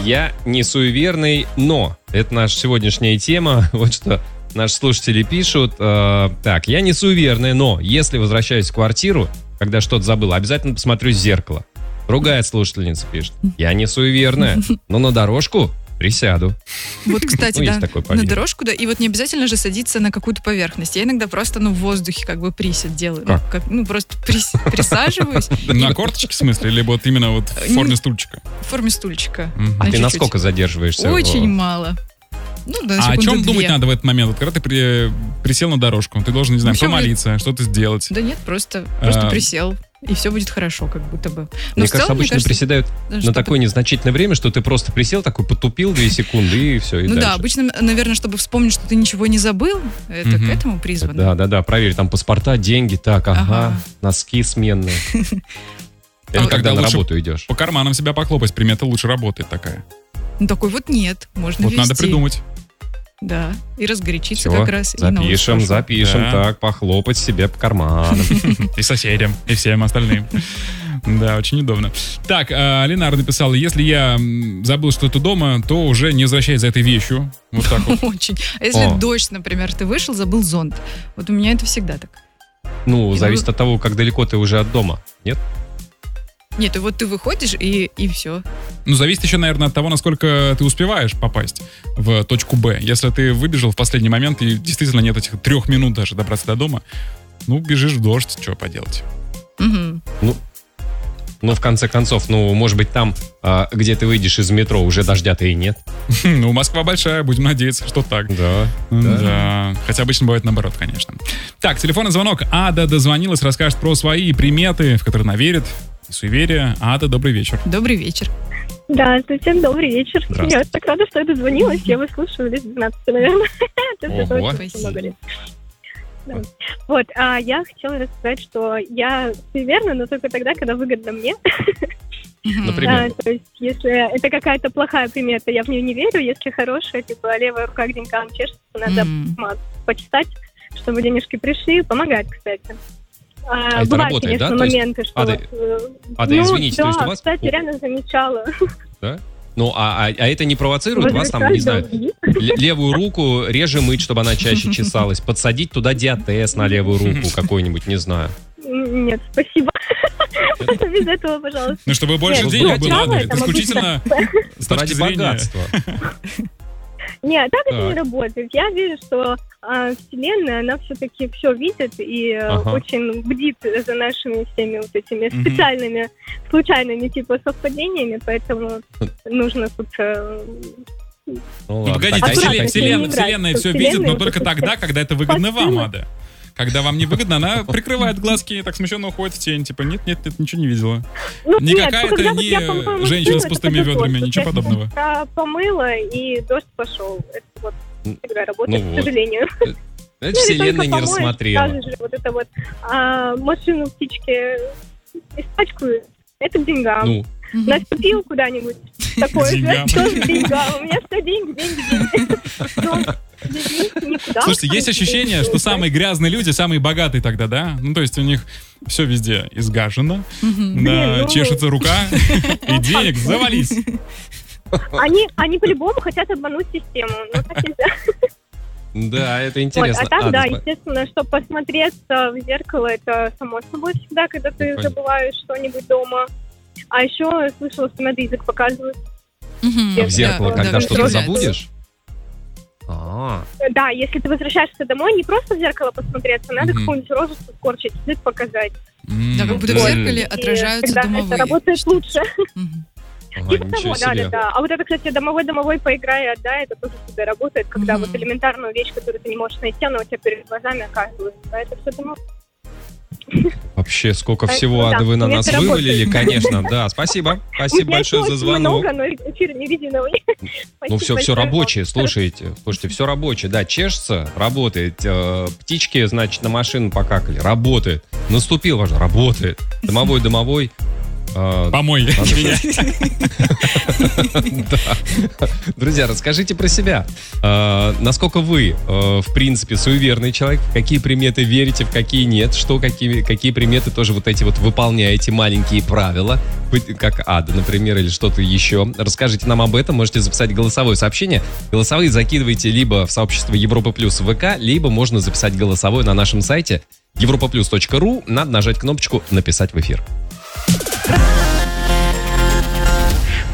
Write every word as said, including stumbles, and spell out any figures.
Я не суеверный, но это наша сегодняшняя тема. Вот что наши слушатели пишут. Э, так, я не суеверный, но если возвращаюсь в квартиру, когда что-то забыл, обязательно посмотрю в зеркало. Другая слушательница пишет. Я не суеверная, но на дорожку присяду. Вот, кстати, Ну, да, есть такое на поверье. дорожку, да, и вот не обязательно же садиться на какую-то поверхность. Я иногда просто, ну, в воздухе как бы присед делаю. Ну, Как? как, ну, просто прис- присаживаюсь На корточке, в смысле? Или вот именно вот в форме стульчика? в форме стульчика. Мгм. А На ты чуть-чуть. насколько задерживаешься? Очень О, мало. Ну, да, А о секунды чем две. думать надо в этот момент? Вот когда ты при- присел на дорожку, ты должен, не знаю, Ну, всё помолиться, что-то сделать. Да нет, просто, просто А. присел, и все будет хорошо, как будто бы. Но Мне в кажется, целом, мне обычно кажется, приседают да, на чтобы- такое незначительное время, что ты просто присел, такой потупил две секунды и все, и Ну дальше. да, обычно, наверное, чтобы вспомнить, что ты ничего не забыл, это Мгм. к этому призвано. Да, да, да, проверь, там паспорта, деньги, так, ага, Ага. носки сменные. Это А когда тогда на лучше работу идешь. По карманам себя похлопать, примета лучше работает такая. Ну такой вот нет, можно Вот вести. надо придумать. Да, и разгорячиться Всё, как раз. и на улицу запишем, пошел. запишем, Да. так, похлопать себе по карманам. И соседям, и всем остальным. Да, очень удобно. Так, а, Ленар написала, если я м, забыл что-то дома, то уже не возвращайся за этой вещью. Вот так вот. Очень. А если О. дождь, например, ты вышел, забыл зонт. Вот у меня это всегда так. Ну, И зависит вы- от того, как далеко ты уже от дома. Нет? Нет, и вот ты выходишь, и, и все. Ну, зависит еще, наверное, от того, насколько ты успеваешь попасть в точку Б. Если ты выбежал в последний момент, и действительно нет этих трех минут даже добраться до дома, ну, бежишь в дождь, что поделать. Ну, в конце концов, ну, может быть, там, а, где ты выйдешь из метро, уже дождя-то и нет. Ну, Москва большая, будем надеяться, что так. Да. Да. Хотя обычно бывает наоборот, конечно. Так, телефонный звонок. Ада дозвонилась, расскажет про свои приметы, в которые она верит, и суеверия. Ада, добрый вечер. Добрый вечер. Здравствуйте, добрый вечер. Здравствуйте. Я так рада, что я дозвонилась. Я вас слушаю лет двенадцать, наверное. Это Ого. очень Спасибо. много лет. Да. Вот, а я хотела рассказать, что я суеверна, но только тогда, когда выгодно мне. Мгм. Например? А, то есть, если это какая-то плохая примета, я в нее не верю. Если хорошая, типа левая рука к деньгам чешется, надо М. мат почитать, чтобы денежки пришли. Помогает, кстати. А это бывают, работает, конечно, да? То есть, моменты, что... Ада, вот, э, Ада, ну, извините, да, то есть у вас- кстати, реально замечала. Да? Ну, а, а, а это не провоцирует вас, там, не знаю, Возвращать л- левую руку реже мыть, чтобы она чаще чесалась, подсадить туда диатез на левую руку какой-нибудь, не знаю. долги. Нет, спасибо. Без этого, пожалуйста. Ну, чтобы больше Нет, денег ну, было, Ада, это это исключительно с точки Ради зрения... богатства. Нет, так это Так. не работает. Я верю, что а, Вселенная, она все-таки все видит и э, Ага. очень бдит за нашими всеми вот этими Мгм. специальными, случайными типа совпадениями, поэтому нужно тут... э, Ну, Ну, ладно, погодите, так, Аккуратно, вселен- не вселен- играть, Вселенная что все Вселенная видит, но вот только это тогда, как когда это выгодно вам, посылы. Ада. Когда вам не выгодно, она прикрывает глазки, так смущенно уходит в тень. Типа, нет, нет, нет, ничего не видела. Ну, Не нет, какая-то ну, когда вот не я, по-моему, женщина с это пустыми как ведрами, вот, ничего я подобного. себя помыла, и дождь пошел. Это вот всегда работает, Ну к вот. сожалению. Это Ну, или вселенная только не помоешь, рассмотрела. сразу же вот это вот а, машину птички испачкают, это к деньгам. Ну, Мгм. Наступил куда-нибудь, такое же, деньгам. тоже к деньгам. У меня все деньги, деньги, деньги. Ну, деньги никуда. Слушайте, есть ощущение, что самые грязные люди самые богатые тогда, да? Ну, то есть у них все везде изгажено, Мгм. да, Блин, ну- чешется рука, и денег завались. Они, они по-любому хотят обмануть систему. Ну, так нельзя. да, это Вот, интересно. а так, Ада, да, сп- естественно, чтобы посмотреться в зеркало, это само собой всегда, когда ты понятно. забываешь что-нибудь дома. А еще слышала, что надо язык показывать. Мгм. А в зеркало, Да, когда да, что-то да. забудешь? А, Да, если ты возвращаешься домой, не просто в зеркало посмотреться, надо Мгм. какую-нибудь рожицу скорчить, язык показать. М, Да, как будто в прикольно. зеркале И отражаются тогда домовые. это работает штуки. лучше. Мгм. ага, Типа ничего того, да, да, себе. да. А вот это, кстати, домовой-домовой поиграй, да, это тоже всегда работает, когда Мгм. вот элементарную вещь, которую ты не можешь найти, она у тебя перед глазами оказывается. А это все дома. Вообще, сколько А, всего, ну да, Ада, вы на мне нас это вывалили, конечно, да, спасибо, спасибо большое за звонок. много, но эфир не виденного. Ну, все, все рабочее, слушайте, слушайте, все рабочее, да, чешется, работает, э, птички, значит, на машину покакали, работает, наступил ваш, работает, домовой, домовой, э, Помой меня. Да. Друзья, расскажите про себя. Э, Насколько вы, э, в принципе, суеверный человек, в какие приметы верите, в какие нет, что, какие, какие приметы тоже вот эти вот выполняете, маленькие правила, как ада, например, или что-то еще. Расскажите нам об этом, можете записать голосовое сообщение. Голосовые закидывайте либо в сообщество Европа Плюс в ВК, либо можно записать голосовое на нашем сайте европа плюс точка ру. Надо нажать кнопочку «Написать в эфир».